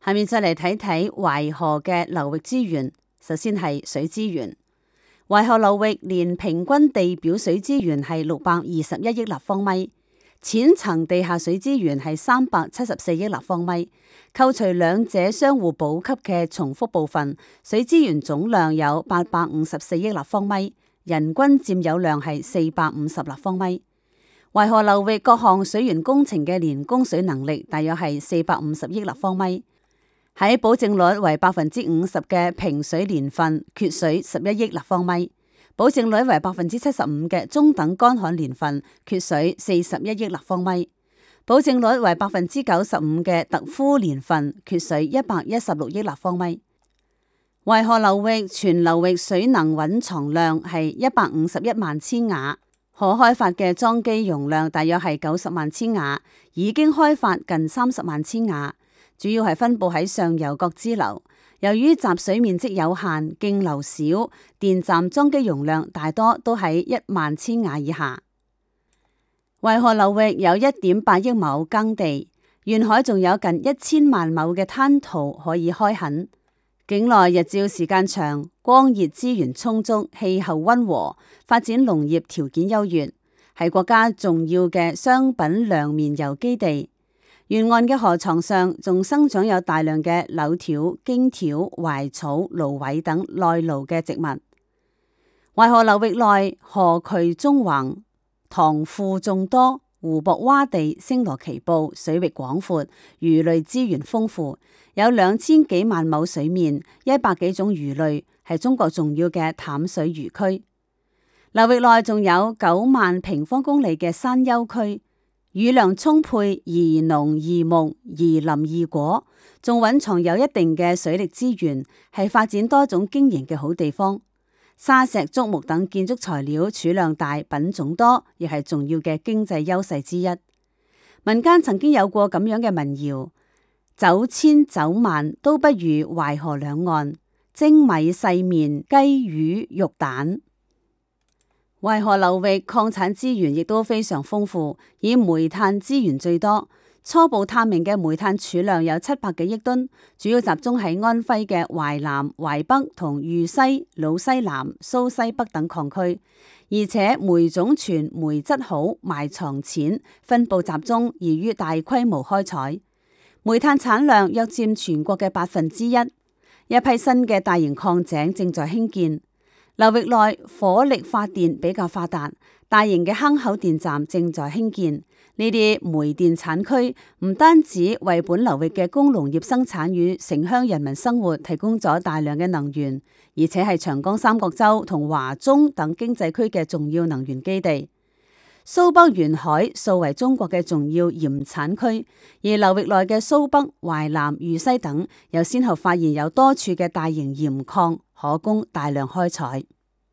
下面再嚟睇睇淮河嘅流域資源。首先係水資源，淮河流域年平均地表水資源係621億立方米，淺層地下水資源係374億立方米。扣除兩者相互補給嘅重複部分，水資源總量有854億立方米，人均佔有量係450立方米。淮河流域各項水源工程嘅年供水能力大約係450億立方米。喺保證率為50%嘅平水年份，缺水11億立方米；保證率為75%嘅中等乾旱年份，缺水41億立方米；保證率為95%嘅特枯年份，缺水116億立方米。淮河流域全流域水能蘊藏量係151萬千瓦，可開發嘅裝機容量大約係90萬千瓦，已經開發近30萬千瓦。主要係分布喺上游各支流，由於集水面積有限，徑流少，電站裝機容量大多都喺1萬千瓦以下。淮河流域有1.8億畝耕地，沿海仲有近1000萬畝嘅灘塗可以開墾。境內日照時間長，光熱資源充足，氣候溫和，發展農業條件優越，係國家重要嘅商品糧棉油基地。沿岸嘅河床上仲生長有大量嘅柳條、荊條、槐草、蘆葦等耐澇嘅植物。淮河流域內河渠縱橫，塘庫眾多，湖泊窪地星羅棋布，水域廣闊，魚類資源豐富，有2000幾萬畝水面，100幾種魚類，係中國重要嘅淡水魚區。流域內仲有9萬平方公里嘅山丘區。雨量充沛，宜農宜牧，宜林宜果，仲蘊藏有一定嘅水力資源，係發展多種經營嘅好地方。沙石、竹木等建築材料儲量大，品種多，亦係重要嘅經濟優勢之一。民間曾經有過咁樣嘅民謠：走千走萬都不如淮河兩岸，精米細麵雞魚肉蛋。淮河流域礦產資源亦都非常豐富，以煤炭資源最多。初步探明嘅煤炭儲量有700幾億噸，主要集中喺安徽嘅淮南、淮北同豫西、魯西南、蘇西北等礦區，而且煤種全、煤質好、埋藏淺，分布集中，易於大規模開採。煤炭產量約佔全國嘅1%，一批新嘅大型礦井正在興建。流域內火力發電比較發達，大型嘅坑口電站正在興建。呢啲煤電產區唔單止為本流域嘅工農業生產與城鄉人民生活提供咗大量嘅能源，而且係長江三角洲同華中等經濟區嘅重要能源基地。蘇北沿海素為中國嘅重要鹽產區，而流域內嘅蘇北、淮南、豫西等又先後發現有多處嘅大型鹽礦，可供大量開採。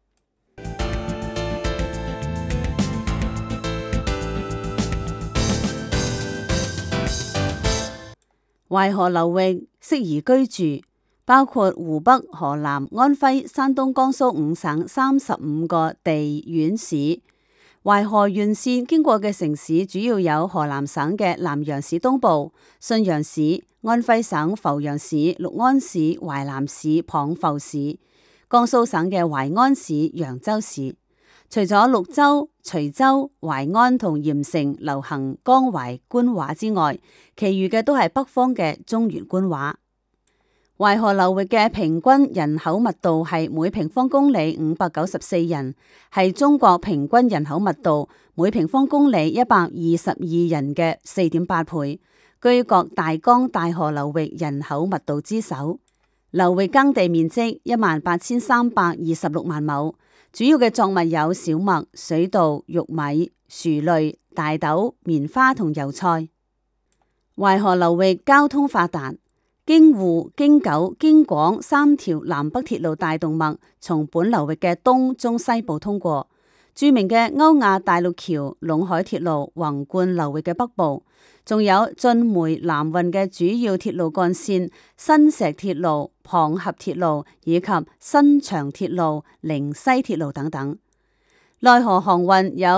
淮河流域適宜居住，包括湖北、河南、安徽、山東、江蘇5省35個地縣市。淮河沿線經過嘅城市主要有河南省嘅南陽市東部、信陽市、安徽省阜陽市、六安市、淮南市、蚌埠市，江蘇省嘅淮安市、揚州市。除咗綠洲、徐州、淮安同鹽城流行江淮官話之外，其餘嘅都係北方嘅中原官話。淮河流域嘅平均人口密度係每平方公里594人，係中國平均人口密度每平方公里122人嘅4.8倍，居各大江大河流域人口密度之首。流域耕地面積18326萬畝，主要嘅作物有小麥、水稻、玉米、薯類、大豆、棉花同油菜。淮河流域交通發達。京滬、京九、京廣3條南北鐵路大動脈從本流域嘅東、中、西部通過。著名嘅歐亞大陸橋、隴海鐵路橫貫流域嘅北部，仲有晉煤南運嘅主要鐵路幹線新石鐵路、龐合鐵路以及新長鐵路、靈西鐵路等等。內河航運有